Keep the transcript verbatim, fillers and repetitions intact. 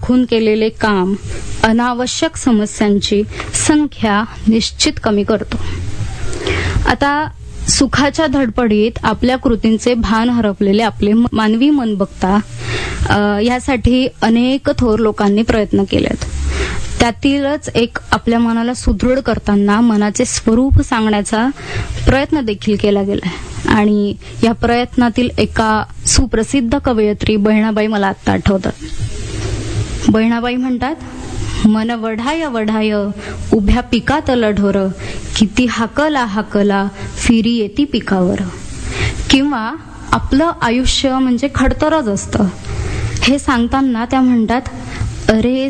आखून केलेले काम अनावश्यक समस्यांची संख्या निश्चित कमी करतो. आता सुखाच्या धडपडीत आपल्या कृतींचे भान हरपलेले आपले मानवी मन बघता यासाठी अनेक थोर लोकांनी प्रयत्न केलेत. त्यातीलच एक आपल्या मनाला सुदृढ करताना मनाचे स्वरूप सांगण्याचा प्रयत्न देखील केला गेलाय आणि या प्रयत्नातील एका सुप्रसिद्ध कवयित्री बहिणाबाई मला आता आठवतात. बहिणाबाई म्हणतात, मन वढाय वढाय उभ्या पिकातल ढोर, किती हाकला हाकला फिरी येती पिकावर. किंवा आपलं आयुष्य म्हणजे खडतरच असतं हे सांगताना त्या म्हणतात, अरे